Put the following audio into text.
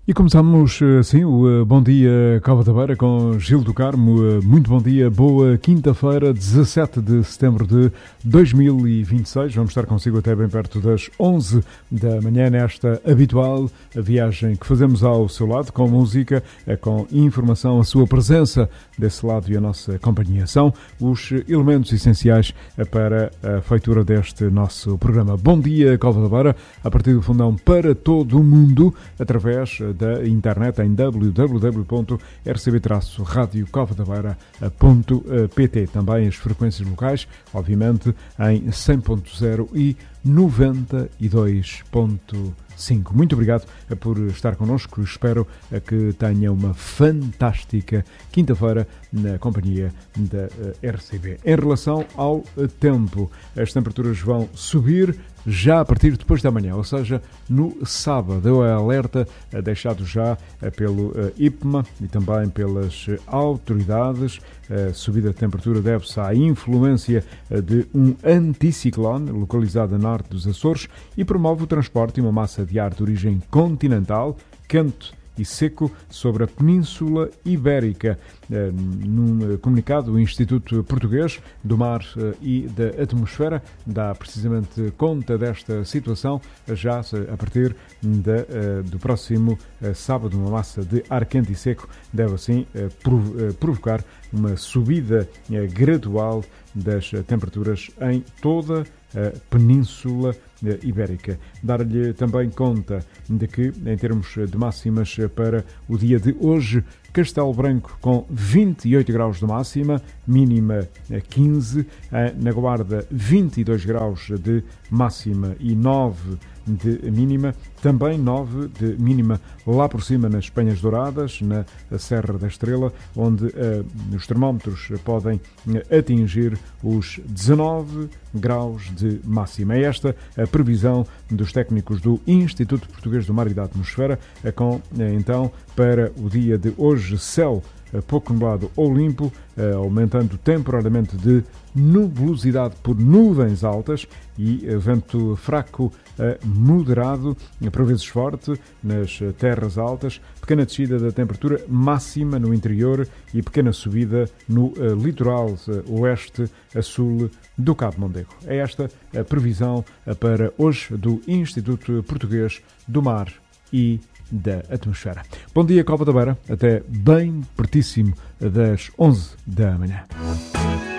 E começamos assim o Bom Dia Cova da Beira com Gil do Carmo. Muito bom dia, boa quinta-feira, 17 de setembro de 2026. Vamos estar consigo até bem perto das 11 da manhã nesta habitual viagem que fazemos ao seu lado, com música, com informação, a sua presença desse lado e a nossa companhia. São os elementos essenciais para a feitura deste nosso programa. Bom Dia Cova da Beira, a partir do fundão para todo o mundo, através da internet em www.rcb-radiocovadabeira.pt. Também as frequências locais, obviamente, em 100.0 e 92.5. Muito obrigado por estar connosco. Espero que tenha uma fantástica quinta-feira na companhia da RCB. Em relação ao tempo, as temperaturas vão subir já a partir de depois da manhã, ou seja, no sábado. O alerta deixado já pelo IPMA e também pelas autoridades. A subida de temperatura deve-se à influência de um anticiclone localizado a norte dos Açores e promove o transporte de uma massa de ar de origem continental, quente e seco sobre a Península Ibérica. Num comunicado, o Instituto Português do Mar e da Atmosfera dá precisamente conta desta situação já a partir do próximo sábado. Uma massa de ar quente e seco deve assim provocar uma subida gradual das temperaturas em toda a Península Ibérica. Dar-lhe também conta de que, em termos de máximas para o dia de hoje, Castelo Branco com 28 graus de máxima, mínima 15, na Guarda 22 graus de máxima e 9 de mínima, também 9 de mínima lá por cima nas Penhas Douradas, na Serra da Estrela, onde os termómetros podem atingir os 19 graus de máxima. É esta a previsão dos técnicos do Instituto Português do Mar e da Atmosfera, com então para o dia de hoje céu pouco nublado ou limpo, aumentando temporariamente de nubosidade por nuvens altas e vento fraco a moderado, por vezes forte, nas terras altas, pequena descida da temperatura máxima no interior e pequena subida no litoral oeste a sul do Cabo Mondego. É esta a previsão para hoje do Instituto Português do Mar e da Atmosfera. Bom dia, Cova da Beira, até bem pertíssimo das 11 da manhã.